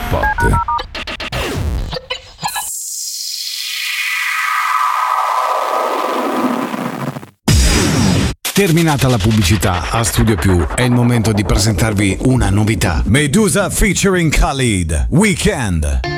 Spot. Terminata la pubblicità, a Studio Più è il momento di presentarvi una novità. Medusa featuring Khalid, Weekend.